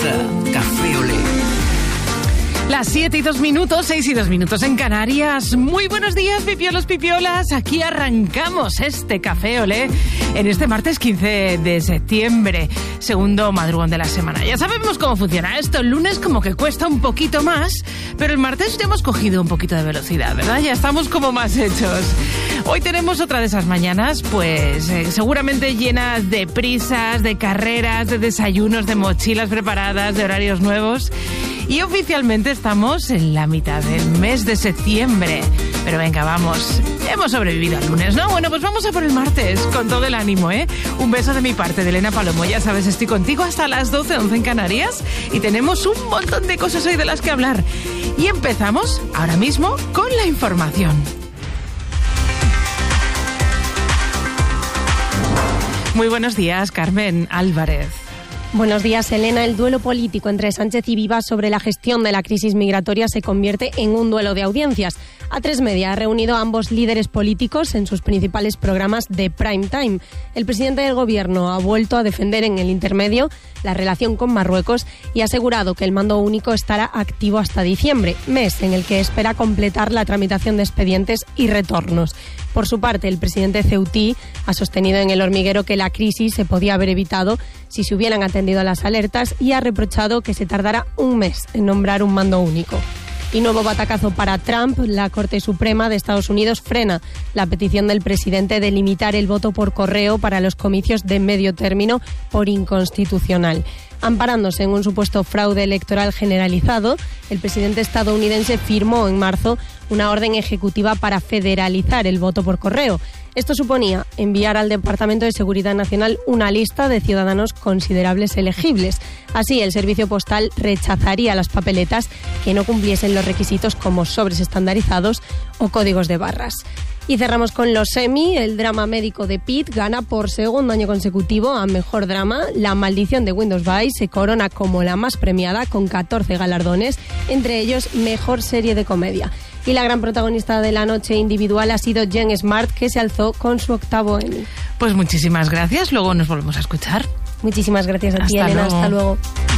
a Café Olé. Las 7 y 2 minutos, 6 y 2 minutos en Canarias. Muy buenos días, pipiolos, pipiolas. Aquí arrancamos este Café Olé en este martes 15 de septiembre, segundo madrugón de la semana. Ya sabemos cómo funciona esto. El lunes como que cuesta un poquito más, pero el martes ya hemos cogido un poquito de velocidad, ¿verdad? Ya estamos como más hechos. Hoy tenemos otra de esas mañanas, pues seguramente llenas de prisas, de carreras, de desayunos, de mochilas preparadas, de horarios nuevos. Y oficialmente estamos en la mitad del mes de septiembre. Pero venga, vamos, hemos sobrevivido al lunes, ¿no? Bueno, pues vamos a por el martes, con todo el ánimo, ¿eh? Un beso de mi parte, de Elena Palomo. Ya sabes, estoy contigo hasta las 12:11 en Canarias. Y tenemos un montón de cosas hoy de las que hablar. Y empezamos ahora mismo con la información. Muy buenos días, Carmen Álvarez. Buenos días, Elena. El duelo político entre Sánchez y Vivas sobre la gestión de la crisis migratoria se convierte en un duelo de audiencias. A3 Media ha reunido a ambos líderes políticos en sus principales programas de prime time. El presidente del Gobierno ha vuelto a defender en el intermedio la relación con Marruecos y ha asegurado que el mando único estará activo hasta diciembre, mes en el que espera completar la tramitación de expedientes y retornos. Por su parte, el presidente ceutí ha sostenido en El Hormiguero que la crisis se podía haber evitado si se hubieran atendido a las alertas y ha reprochado que se tardará un mes en nombrar un mando único. Y nuevo batacazo para Trump. La Corte Suprema de Estados Unidos frena la petición del presidente de limitar el voto por correo para los comicios de medio término por inconstitucional. Amparándose en un supuesto fraude electoral generalizado, el presidente estadounidense firmó en marzo una orden ejecutiva para federalizar el voto por correo. Esto suponía enviar al Departamento de Seguridad Nacional una lista de ciudadanos considerables elegibles. Así, el servicio postal rechazaría las papeletas que no cumpliesen los requisitos como sobres estandarizados o códigos de barras. Y cerramos con los Emmy. El drama médico de Pitt gana por segundo año consecutivo a Mejor Drama. La Maldición de Windows Vista se corona como la más premiada con 14 galardones, entre ellos Mejor Serie de Comedia. Y la gran protagonista de la noche individual ha sido Jen Smart, que se alzó con su 8º Emmy. Pues muchísimas gracias. Luego nos volvemos a escuchar. Muchísimas gracias a ti, Elena. Hasta luego.